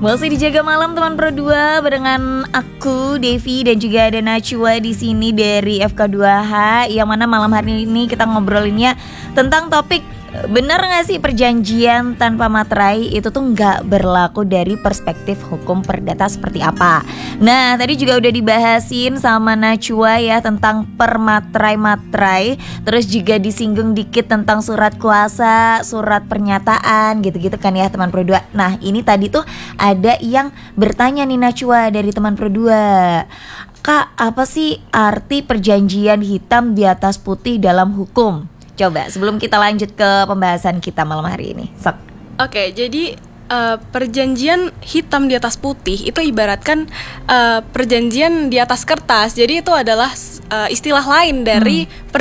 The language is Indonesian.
Masih dijaga malam teman Pro 2 barengan aku Devi dan juga ada Najwa di sini dari FK2H, yang mana malam hari ini kita ngobrolinnya tentang topik benar nggak sih perjanjian tanpa materai itu tuh nggak berlaku dari perspektif hukum perdata seperti apa. Nah tadi juga udah dibahasin sama Najwa ya tentang permaterai-materai, terus juga disinggung dikit tentang surat kuasa, surat pernyataan gitu-gitu kan ya teman Pro 2. Nah ini tadi tuh ada yang bertanya nih Najwa dari teman Pro 2, Kak, apa sih arti perjanjian hitam di atas putih dalam hukum? Coba sebelum kita lanjut ke pembahasan kita malam hari ini. Sok. Oke, jadi perjanjian hitam di atas putih itu ibaratkan perjanjian di atas kertas. Jadi itu adalah istilah lain dari